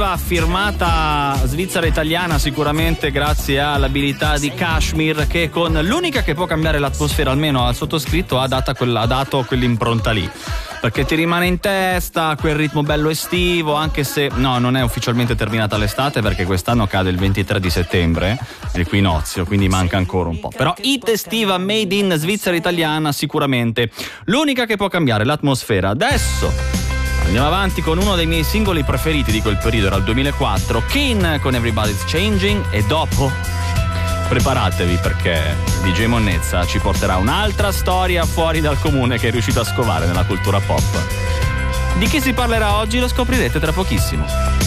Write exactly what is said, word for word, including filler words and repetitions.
estiva firmata svizzera-italiana, sicuramente grazie all'abilità di Kashmir, che con l'unica che può cambiare l'atmosfera, almeno al sottoscritto, ha, data quella, ha dato quell'impronta lì. Perché ti rimane in testa quel ritmo bello estivo, anche se no, non è ufficialmente terminata l'estate, perché quest'anno cade il ventitré di settembre, l'equinozio, quindi manca ancora un po'. Però hit estiva made in Svizzera italiana, sicuramente l'unica che può cambiare l'atmosfera. Adesso andiamo avanti con uno dei miei singoli preferiti di quel periodo, era il duemilaquattro, Keane con Everybody's Changing, e dopo preparatevi perché D J Monnezza ci porterà un'altra storia fuori dal comune che è riuscito a scovare nella cultura pop. Di chi si parlerà oggi lo scoprirete tra pochissimo.